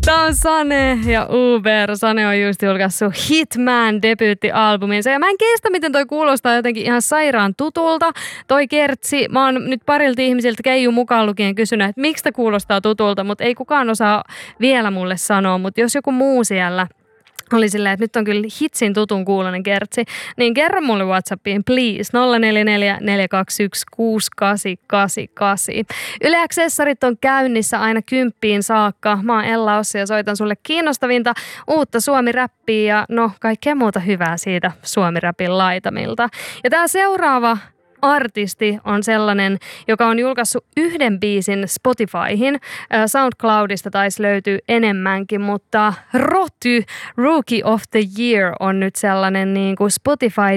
Tää on Sane ja Uber. Sane on just julkaissut Hitman-debyyttialbuminsa. Ja mä en kestä, miten toi kuulostaa jotenkin ihan sairaan tutulta. Toi kertsi, mä oon nyt parilta ihmisiltä Keiju mukaan lukien kysynyt, että miksi tää kuulostaa tutulta, mutta ei kukaan osaa vielä mulle sanoa. Mutta jos joku muu siellä oli silleen, että nyt on kyllä hitsin tutun kuulonen kertsi, niin kerro mulle WhatsAppiin, please, 044 421 6888. Yle Accessorit on käynnissä aina 10 saakka. Mä oon Ella Ossi ja soitan sulle kiinnostavinta uutta suomi-räppiä ja no kaikkea muuta hyvää siitä suomi-räpin laitamilta. Ja tää seuraava artisti on sellainen, joka on julkaissut yhden biisin Spotifyhin. SoundCloudista taisi löytyy enemmänkin, mutta Roty, Rookie of the Year, on nyt sellainen niin kuin Spotify